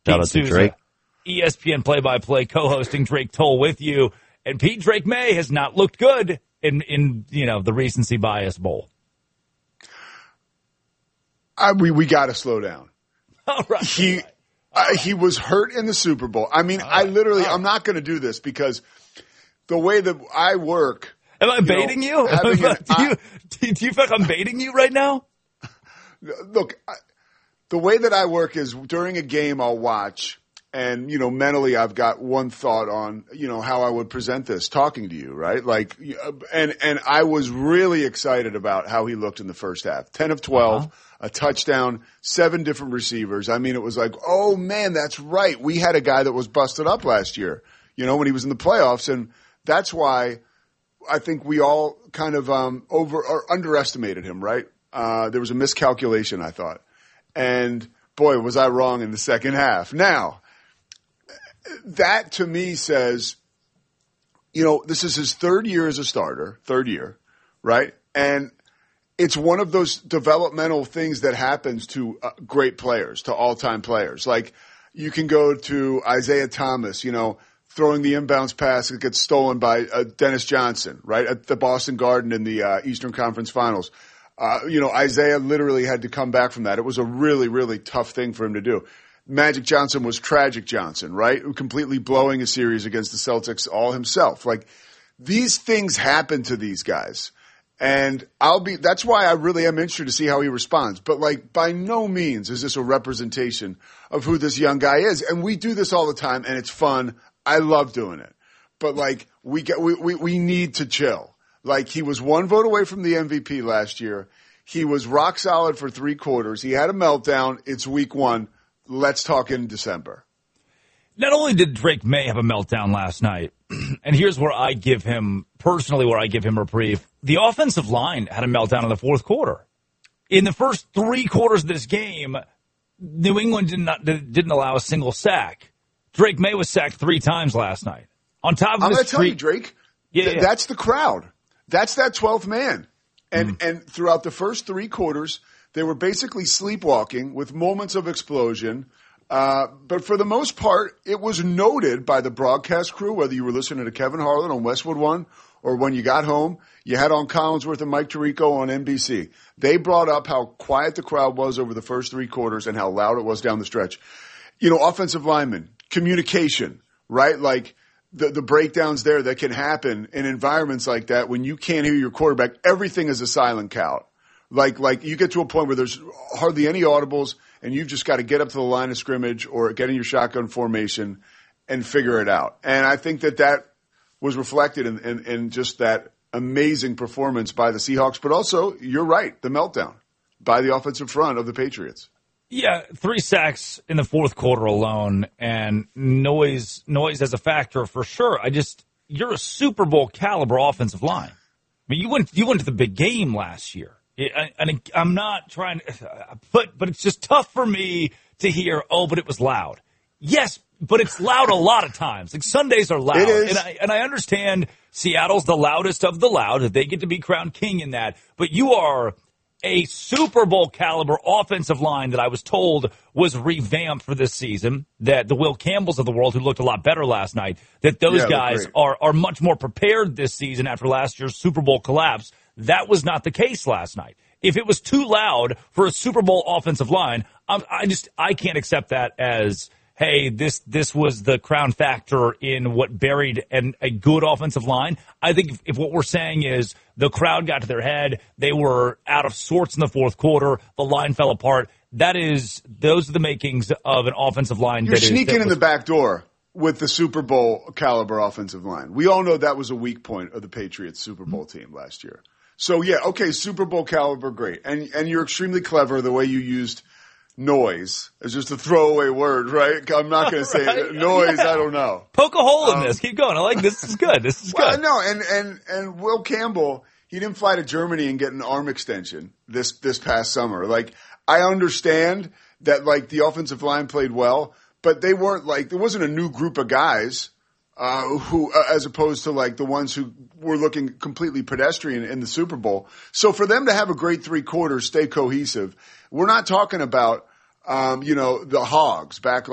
Shout Pete out to Souza, Drake. ESPN play-by-play co-hosting Drake Toll with you. And Pete Drake May has not looked good in the recency bias bowl. We got to slow down. All right. He was hurt in the Super Bowl. I mean, I'm not going to do this because the way that I work. Am I baiting you? Do you feel like I'm baiting you right now? Look, the way that I work is during a game I'll watch and, mentally I've got one thought on, how I would present this talking to you, right? Like, and I was really excited about how he looked in the first half. 10 of 12, a touchdown, 7 different receivers. I mean, it was like, oh man, that's right. We had a guy that was busted up last year, when he was in the playoffs. And that's why I think we all kind of, underestimated him, right? There was a miscalculation, I thought. And boy, was I wrong in the second half. Now, that to me says, this is his third year as a starter, right? And it's one of those developmental things that happens to great players, to all-time players. Like you can go to Isaiah Thomas, throwing the inbounds pass that gets stolen by Dennis Johnson, right, at the Boston Garden in the Eastern Conference Finals. Isaiah literally had to come back from that. It was a really, really tough thing for him to do. Magic Johnson was Tragic Johnson, right? Completely blowing a series against the Celtics all himself. Like these things happen to these guys. And that's why I really am interested to see how he responds. But like by no means is this a representation of who this young guy is. And we do this all the time and it's fun. I love doing it. But like we need to chill. Like he was 1 vote away from the MVP last year. He was rock solid for 3 quarters. He had a meltdown. It's week 1. Let's talk in December. Not only did Drake May have a meltdown last night, and here's where I give him reprieve. The offensive line had a meltdown in the fourth quarter. In the first 3 quarters of this game, New England didn't allow a single sack. Drake May was sacked 3 times last night. On top of I'm this, going to tell you, Drake, that's the crowd. That's that 12th man. And throughout the first 3 quarters, they were basically sleepwalking with moments of explosion. But for the most part, it was noted by the broadcast crew, whether you were listening to Kevin Harlan on Westwood One or when you got home, you had on Collinsworth and Mike Tirico on NBC. They brought up how quiet the crowd was over the first 3 quarters and how loud it was down the stretch. Offensive linemen, communication, right? Like the breakdowns there that can happen in environments like that when you can't hear your quarterback, everything is a silent count. Like you get to a point where there's hardly any audibles and you've just got to get up to the line of scrimmage or get in your shotgun formation and figure it out. And I think that was reflected in just that amazing performance by the Seahawks. But also, you're right, the meltdown by the offensive front of the Patriots. Yeah, 3 sacks in the fourth quarter alone, and noise as a factor for sure. You're a Super Bowl caliber offensive line. I mean, you went to the big game last year. And I'm not trying to, but it's just tough for me to hear, but it was loud. Yes, but it's loud a lot of times. Like Sundays are loud. It is. And I understand Seattle's the loudest of the loud, that they get to be crowned king in that. But you are a Super Bowl caliber offensive line that I was told was revamped for this season, that the Will Campbells of the world, who looked a lot better last night, that those guys are much more prepared this season after last year's Super Bowl collapse. That was not the case last night. If it was too loud for a Super Bowl offensive line, I can't accept that as, hey, this was the crown factor in what buried a good offensive line. I think if what we're saying is the crowd got to their head, they were out of sorts in the fourth quarter, the line fell apart, those are the makings of an offensive line. You're sneaking in the back door with the Super Bowl caliber offensive line. We all know that was a weak point of the Patriots Super Bowl team last year. So yeah, okay, Super Bowl caliber, great. And you're extremely clever the way you used noise as just a throwaway word, right? I'm not going to say noise. Yeah. I don't know. Poke a hole in this. Keep going. I like this. Is good. This is good. No, and Will Campbell, he didn't fly to Germany and get an arm extension this past summer. Like, I understand that like the offensive line played well, but they weren't like, there wasn't a new group of guys who, as opposed to like the ones who were looking completely pedestrian in the Super Bowl. So for them to have a great 3 quarters, stay cohesive, we're not talking about, the Hogs back